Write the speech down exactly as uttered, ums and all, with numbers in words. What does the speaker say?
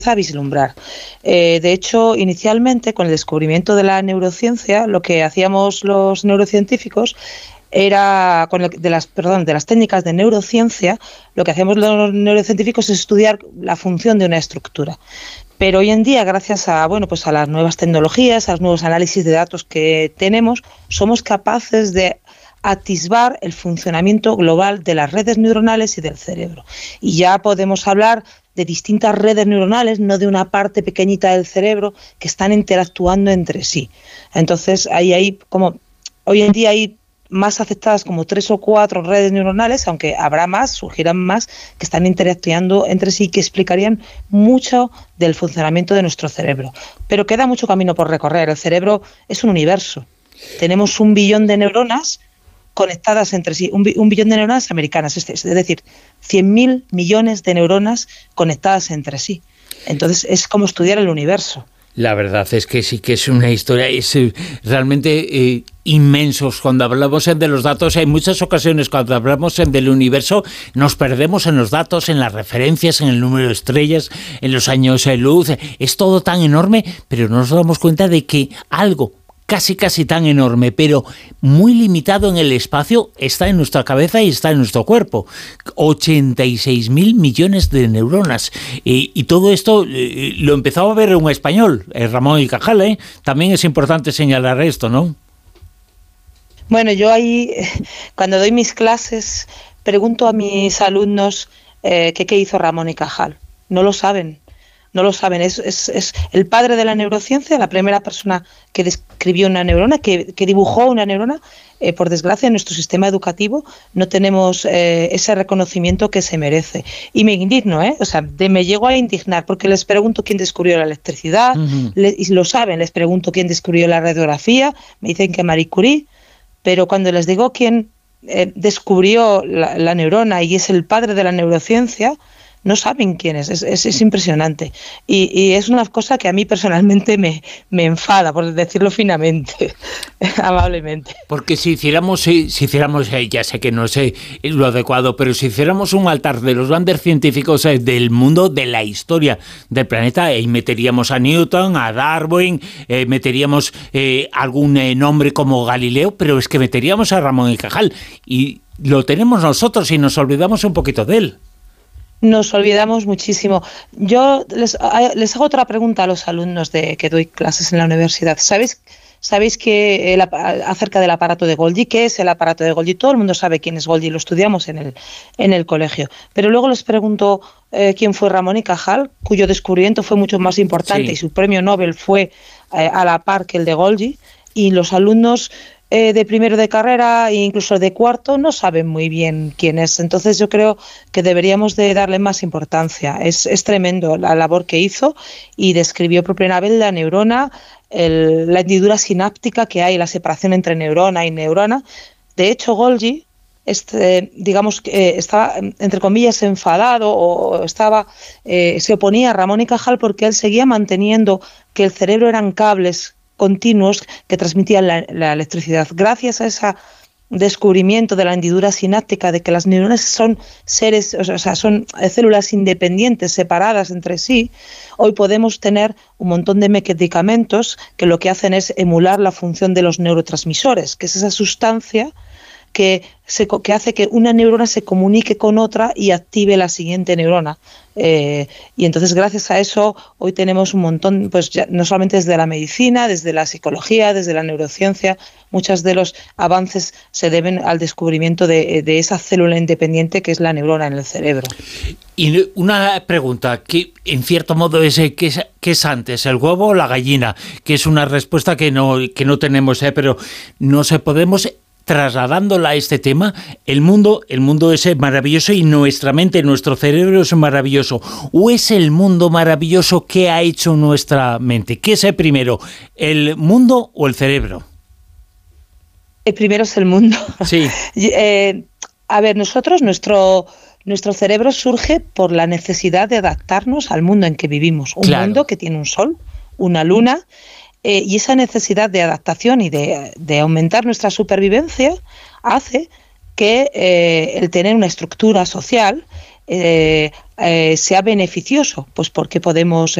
a vislumbrar. Eh, de hecho, inicialmente, con el descubrimiento de la neurociencia, lo que hacíamos los neurocientíficos era, con el, de las perdón, de las técnicas de neurociencia, lo que hacíamos los neurocientíficos es estudiar la función de una estructura. Pero hoy en día, gracias a bueno, pues a las nuevas tecnologías, a los nuevos análisis de datos que tenemos, somos capaces de atisbar el funcionamiento global de las redes neuronales y del cerebro. Y ya podemos hablar de distintas redes neuronales, no de una parte pequeñita del cerebro, que están interactuando entre sí. Entonces, ahí hay como hoy en día hay más aceptadas como tres o cuatro redes neuronales, aunque habrá más, surgirán más, que están interactuando entre sí, que explicarían mucho del funcionamiento de nuestro cerebro. Pero queda mucho camino por recorrer. El cerebro es un universo. Tenemos un billón de neuronas conectadas entre sí, un, un billón de neuronas americanas, es, es decir, cien mil millones de neuronas conectadas entre sí. Entonces es como estudiar el universo. La verdad es que sí que es una historia, es realmente eh, inmensos. Cuando hablamos de los datos, en muchas ocasiones cuando hablamos del universo nos perdemos en los datos, en las referencias, en el número de estrellas, en los años de luz. Es todo tan enorme, pero no nos damos cuenta de que algo casi casi tan enorme, pero muy limitado en el espacio, está en nuestra cabeza y está en nuestro cuerpo. ochenta y seis mil millones de neuronas. Y, y todo esto eh, lo empezaba a ver un español, eh, Ramón y Cajal, ¿eh? También es importante señalar esto, ¿no? Bueno, yo ahí, cuando doy mis clases, pregunto a mis alumnos eh, que qué hizo Ramón y Cajal. No lo saben. No lo saben, es, es, es el padre de la neurociencia, la primera persona que describió una neurona, que, que dibujó una neurona. Eh, por desgracia, en nuestro sistema educativo no tenemos eh, ese reconocimiento que se merece. Y me indigno, ¿eh? O sea, de, me llego a indignar porque les pregunto quién descubrió la electricidad, uh-huh. le, y lo saben, les pregunto quién descubrió la radiografía, me dicen que Marie Curie, pero cuando les digo quién eh, descubrió la, la neurona y es el padre de la neurociencia, no saben quién es, es, es, es impresionante. Y, y es una cosa que a mí personalmente me, me enfada, por decirlo finamente, amablemente. Porque si hiciéramos, si, si hiciéramos, ya sé que no sé lo adecuado, pero si hiciéramos un altar de los grandes científicos del mundo, de la historia del planeta, ahí meteríamos a Newton, a Darwin, eh, meteríamos eh, algún eh, nombre como Galileo, pero es que meteríamos a Ramón y Cajal. Y lo tenemos nosotros y nos olvidamos un poquito de él. Nos olvidamos muchísimo. Yo les, les hago otra pregunta a los alumnos de que doy clases en la universidad. ¿Sabéis, sabéis que el, acerca del aparato de Golgi? ¿Qué es el aparato de Golgi? Todo el mundo sabe quién es Golgi, lo estudiamos en el, en el colegio. Pero luego les pregunto eh, quién fue Ramón y Cajal, cuyo descubrimiento fue mucho más importante, sí, y su premio Nobel fue eh, a la par que el de Golgi, y los alumnos Eh, de primero de carrera e incluso de cuarto no saben muy bien quién es. Entonces yo creo que deberíamos de darle más importancia. Es, es tremendo la labor que hizo y describió por primera vez la neurona, el, la hendidura sináptica que hay, la separación entre neurona y neurona. De hecho, Golgi, este, digamos que eh, estaba, entre comillas, enfadado o estaba eh, se oponía a Ramón y Cajal porque él seguía manteniendo que el cerebro eran cables continuos que transmitían la, la electricidad. Gracias a ese descubrimiento de la hendidura sináptica, de que las neuronas son seres, o sea, son células independientes, separadas entre sí, hoy podemos tener un montón de medicamentos que lo que hacen es emular la función de los neurotransmisores, que es esa sustancia que, se, que hace que una neurona se comunique con otra y active la siguiente neurona. Eh, y entonces gracias a eso hoy tenemos un montón, pues ya, no solamente desde la medicina, desde la psicología, desde la neurociencia, muchos de los avances se deben al descubrimiento de, de esa célula independiente que es la neurona en el cerebro. Y una pregunta, que en cierto modo es ¿qué es, qué es antes, el huevo o la gallina? Que es una respuesta que no, que no tenemos, ¿eh? Pero no se podemos... Trasladándola a este tema, el mundo, el mundo es maravilloso y nuestra mente, nuestro cerebro es maravilloso. ¿O es el mundo maravilloso que ha hecho nuestra mente? ¿Qué es el primero, el mundo o el cerebro? El primero es el mundo. Sí. eh, a ver, nosotros, nuestro, nuestro cerebro surge por la necesidad de adaptarnos al mundo en que vivimos. Un claro. mundo que tiene un sol, una luna. Eh, y esa necesidad de adaptación y de, de aumentar nuestra supervivencia hace que eh, el tener una estructura social eh, eh, sea beneficioso, pues porque podemos